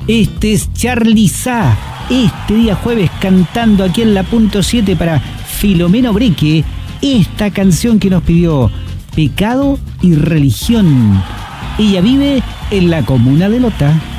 Este es Charly Sa, este día jueves cantando aquí en la punto 7 para Filomeno Breque, esta canción que nos pidió, Pecado y Religión. Ella vive en la comuna de Lota.